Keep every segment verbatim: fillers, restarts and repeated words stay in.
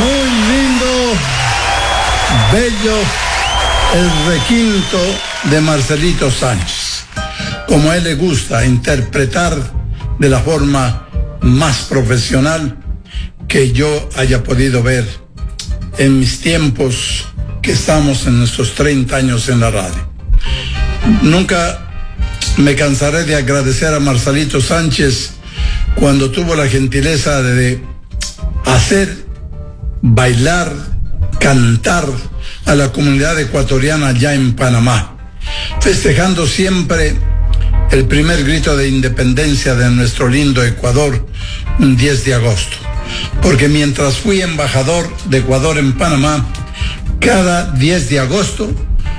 Muy lindo, bello, el requinto de Marcelito Sánchez. Como a él le gusta interpretar de la forma más profesional que yo haya podido ver en mis tiempos que estamos en nuestros treinta años en la radio. Nunca me cansaré de agradecer a Marcelito Sánchez cuando tuvo la gentileza de hacer bailar, cantar a la comunidad ecuatoriana allá en Panamá, festejando siempre el primer grito de independencia de nuestro lindo Ecuador, un diez de agosto. Porque mientras fui embajador de Ecuador en Panamá, cada diez de agosto,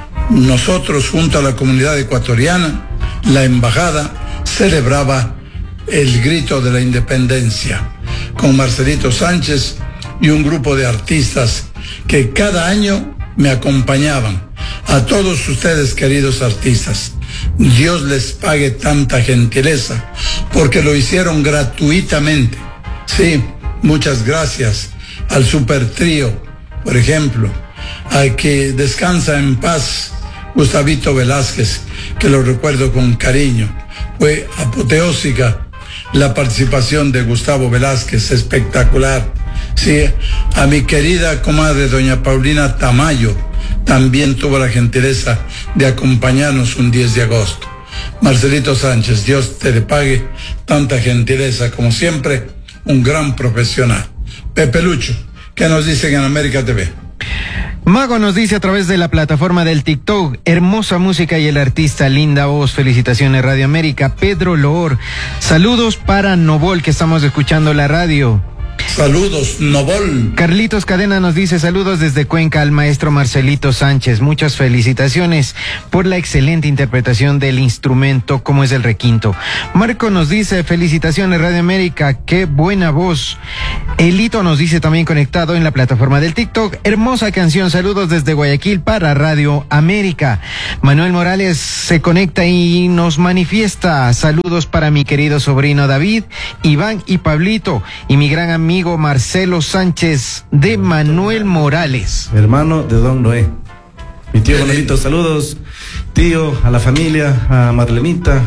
nosotros junto a la comunidad ecuatoriana, la embajada celebraba el grito de la independencia, con Marcelito Sánchez y un grupo de artistas que cada año me acompañaban. A todos ustedes, queridos artistas, Dios les pague tanta gentileza, porque lo hicieron gratuitamente. Sí, muchas gracias al Super Trío, por ejemplo, al que descansa en paz Gustavito Velázquez, que lo recuerdo con cariño. Fue apoteósica la participación de Gustavo Velázquez, espectacular. Sí, a mi querida comadre doña Paulina Tamayo, también tuvo la gentileza de acompañarnos un diez de agosto. Marcelito Sánchez, Dios te le pague tanta gentileza, como siempre, un gran profesional. Pepe Lucho, ¿qué nos dicen en América T V? Mago nos dice a través de la plataforma del TikTok: hermosa música y el artista, linda voz, felicitaciones Radio América. Pedro Loor, saludos para Novol, que estamos escuchando la radio. Saludos, Novol. Carlitos Cadena nos dice: saludos desde Cuenca al maestro Marcelito Sánchez. Muchas felicitaciones por la excelente interpretación del instrumento como es el requinto. Marco nos dice: felicitaciones Radio América, qué buena voz. Elito nos dice, también conectado en la plataforma del TikTok: hermosa canción, saludos desde Guayaquil para Radio América. Manuel Morales se conecta y nos manifiesta: saludos para mi querido sobrino David, Iván y Pablito, y mi gran amigo Marcelo Sánchez de Manuel Morales, hermano de Don Noé. Mi tío Manuelito, saludos, tío, a la familia, a Marlenita,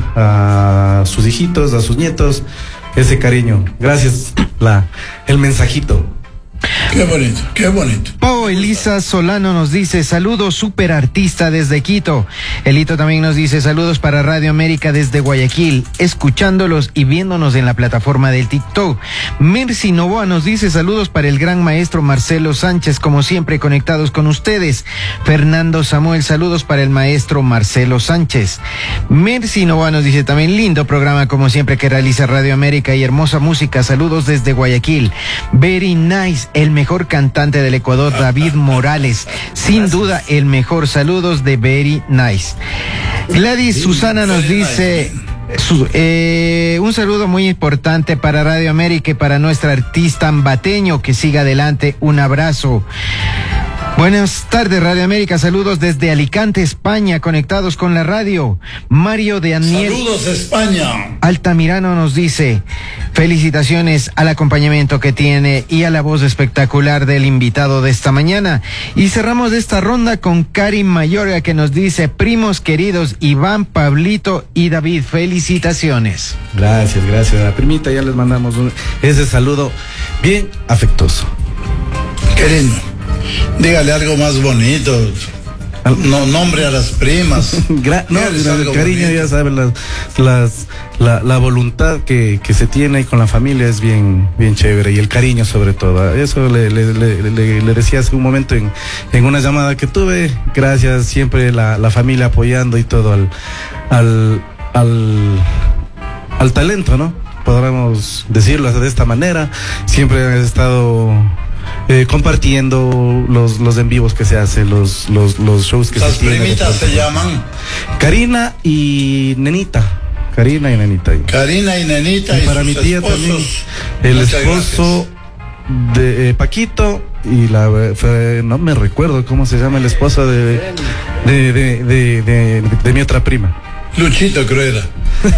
a sus hijitos, a sus nietos, ese cariño. Gracias, la, el mensajito. Qué bonito, qué bonito. Pau Elisa Solano nos dice: saludos, super artista desde Quito. Elito también nos dice: saludos para Radio América desde Guayaquil, escuchándolos y viéndonos en la plataforma del TikTok. Mercy Novoa nos dice: saludos para el gran maestro Marcelo Sánchez, como siempre conectados con ustedes. Fernando Samuel: saludos para el maestro Marcelo Sánchez. Mercy Novoa nos dice también: lindo programa como siempre que realiza Radio América y hermosa música, saludos desde Guayaquil. Very nice. El mejor cantante del Ecuador, David Morales. Sin Gracias. duda, el mejor. Saludos de Very Nice. Gladys sí, Susana nos dice: su, eh, un saludo muy importante para Radio América y para nuestra artista ambateño. Que siga adelante. Un abrazo. Buenas tardes, Radio América. Saludos desde Alicante, España, conectados con la radio. Mario de Aniel. Saludos, España. Altamirano nos dice: felicitaciones al acompañamiento que tiene y a la voz espectacular del invitado de esta mañana. Y cerramos esta ronda con Karim Mayorga, que nos dice: primos queridos Iván, Pablito y David, felicitaciones. Gracias, gracias. A la primita ya les mandamos un, ese saludo bien afectuoso. Querido, dígale algo más bonito. No, nombre a las primas. Gra no, el cariño, bonito. Ya sabes, las, las, la, la voluntad que, que se tiene ahí con la familia es bien, bien chévere, y el cariño sobre todo. Eso le, le, le, le, le decía hace un momento en, en una llamada que tuve. Gracias, siempre la, la familia apoyando y todo al, al, al, al talento, ¿no? Podríamos decirlo de esta manera. Siempre han estado Eh, compartiendo los, los en vivos que se hacen, los, los, los shows que Las se tienen. ¿Las primitas se llaman? Karina y Nenita. Karina y Nenita. Karina y Nenita. Y, y para mi tía esposos, también. El esposo gracias. de eh, Paquito y la fue, no me recuerdo cómo se llama el esposo de de, de, de, de, de, de mi otra prima. Luchito, creo era.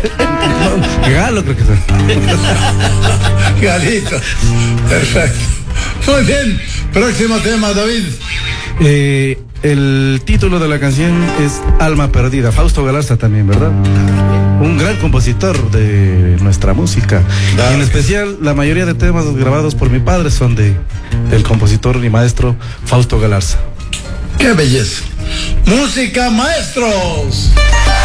No, Galo, creo que es. Galito. Perfecto. Muy bien. Próximo tema, David. Eh, el título de la canción es Alma Perdida. Fausto Galarza también, ¿verdad? Un gran compositor de nuestra música. Y en especial, la mayoría de temas grabados por mi padre son de del compositor y maestro Fausto Galarza. ¡Qué belleza! ¡Música, maestros!